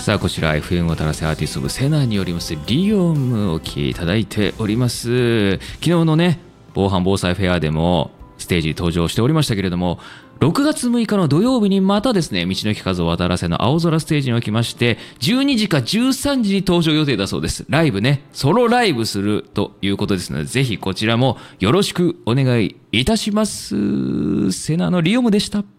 さあこちら FM 渡良瀬アーティスト部セナによりますリオムをお聴きいただいております。昨日のね防犯防災フェアでもステージに登場しておりましたけれども、6月6日の土曜日にまたですね、道の駅数渡良瀬の青空ステージにおきまして12時か13時に登場予定だそうです。ライブね、ソロライブするということですので、ぜひこちらもよろしくお願いいたします。セナのリオムでした。